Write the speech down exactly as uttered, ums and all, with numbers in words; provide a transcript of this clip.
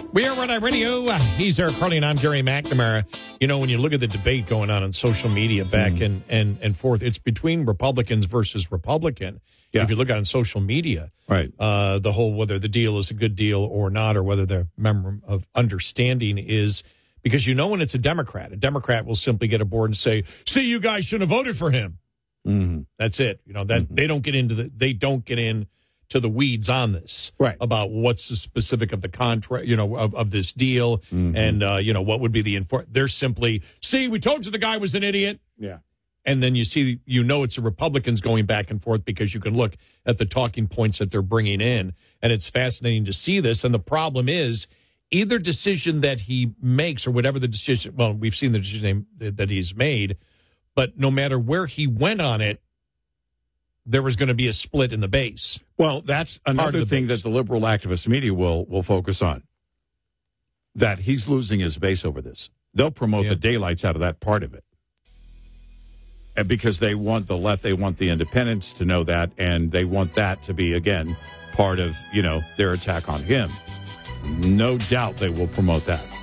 We are Red Eye Radio. He's Eric Harley, and I'm Gary McNamara. You know, when you look at the debate going on on social media back mm. and, and, and forth, it's between Republicans versus Republican. Yeah. If you look on social media, right, uh, the whole whether the deal is a good deal or not, or whether the memorandum of understanding is, because you know when it's a Democrat, a Democrat will simply get aboard and say, "See, you guys shouldn't have voted for him." Mm-hmm. That's it. You know that mm-hmm. they don't get into the they don't get in. to the weeds on this, right? About what's the specific of the contract, you know, of, of this deal, mm-hmm. and uh, you know what would be the enfor- They're simply, see, we told you the guy was an idiot, yeah. And then you see, you know, it's the Republicans going back and forth because you can look at the talking points that they're bringing in, and it's fascinating to see this. And the problem is, either decision that he makes or whatever the decision. Well, we've seen the decision that he's made, but no matter where he went on it, there was going to be a split in the base. Well, that's another thing base. that the liberal activist media will will focus on, that he's losing his base over this. They'll promote yeah. the daylights out of that part of it. And because they want the left, they want the independents to know that, and they want that to be, again, part of, you know, their attack on him. No doubt they will promote that.